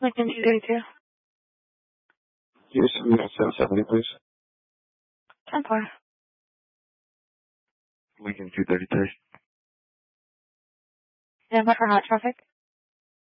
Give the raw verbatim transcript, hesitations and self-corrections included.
Lincoln two thirty-two. Yes, we got seven seventy, please. ten four. Lincoln two thirty-three. Stand by for hot traffic.